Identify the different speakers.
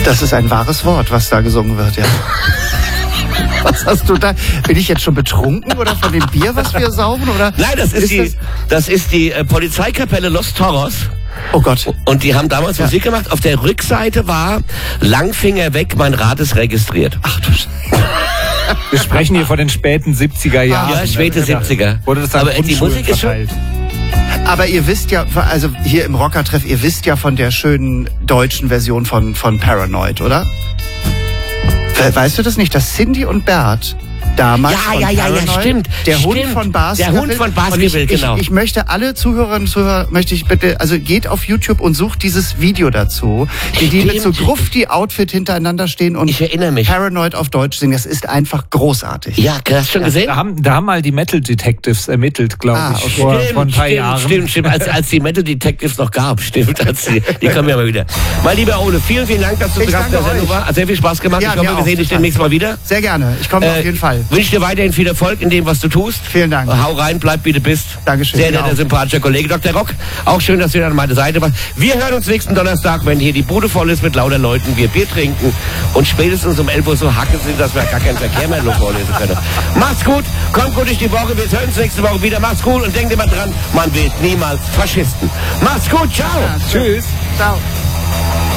Speaker 1: Das ist ein wahres Wort, was da gesungen wird, ja. Was hast du da? Bin ich jetzt schon betrunken oder von dem Bier, was wir saufen? Oder?
Speaker 2: Nein, das ist die Polizeikapelle Los Toros.
Speaker 1: Oh Gott.
Speaker 2: Und die haben damals Musik gemacht. Auf der Rückseite war Langfinger weg, mein Rad ist registriert.
Speaker 1: Ach du Scheiße.
Speaker 3: Wir sprechen hier von den späten 70er Jahren.
Speaker 2: Ja, späte 70er.
Speaker 3: Wurde das
Speaker 2: aber die Musik ist schon...
Speaker 1: Aber ihr wisst ja, also hier im Rockertreff, ihr wisst ja von der schönen deutschen Version von Paranoid, oder? Weißt du das nicht, dass Cindy und Bert damals
Speaker 2: Ja, stimmt.
Speaker 1: Der Hund von Baskerville.
Speaker 2: Der Hund von Baskerville, genau.
Speaker 1: Ich möchte alle Zuhörerinnen und Zuhörer, möchte ich bitte, also geht auf YouTube und sucht dieses Video dazu, die mit so Grufti-Outfit hintereinander stehen und
Speaker 2: ich erinnere mich.
Speaker 1: Paranoid auf Deutsch singen. Das ist einfach großartig.
Speaker 2: Ja, hast du schon gesehen?
Speaker 3: Da haben mal die Metal Detectives ermittelt, glaube ich,
Speaker 1: okay.
Speaker 3: vor ein paar Jahren.
Speaker 2: Stimmt. Als die Metal Detectives noch gab, stimmt. Die kommen ja mal wieder. Mein lieber Ole, vielen Dank, dass du zu Gast in der Sendung warst. Hat sehr viel Spaß gemacht.
Speaker 1: Ja,
Speaker 2: ich hoffe, wir sehen dich demnächst mal wieder.
Speaker 1: Sehr gerne. Ich komme auf jeden Fall.
Speaker 2: Wünsche dir weiterhin viel Erfolg in dem, was du tust.
Speaker 1: Vielen Dank.
Speaker 2: Hau rein, bleib wie du bist.
Speaker 1: Dankeschön.
Speaker 2: Sehr netter, sympathischer Kollege Dr. Rock. Auch schön, dass du an meiner Seite warst. Wir hören uns nächsten Donnerstag, wenn hier die Bude voll ist mit lauter Leuten, wir Bier trinken und spätestens um 11 Uhr so hacken sind, dass wir gar keinen Verkehr mehr vorlesen können. Macht's gut, kommt gut durch die Woche, wir hören uns nächste Woche wieder. Macht's gut und denkt immer dran, man wählt niemals Faschisten. Macht's gut, ciao.
Speaker 1: Ja, tschüss. Ciao.